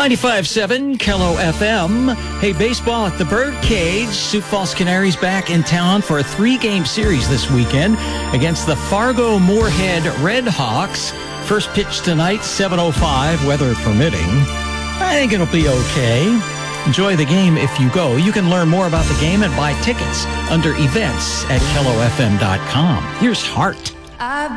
95.7 Kello FM. Hey, baseball at the Birdcage. Sioux Falls Canaries back in town for a 3-game series this weekend against the Fargo Moorhead Redhawks. First pitch tonight, 7:05, weather permitting. I think it'll be okay. Enjoy the game if you go. You can learn more about the game and buy tickets under events at kellofm.com. Here's Hart.